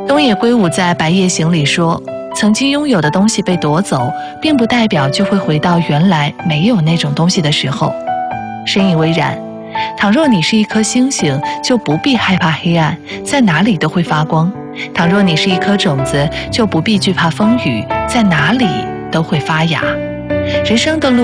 东野圭吾在《白夜行》里说，曾经拥有的东西被夺走，并不代表就会回到原来没有那种东西的时候。深以为然。倘若你是一颗星星，就不必害怕黑暗，在哪里都会发光；倘若你是一颗种子，就不必惧怕风雨，在哪里都会发芽。人生的路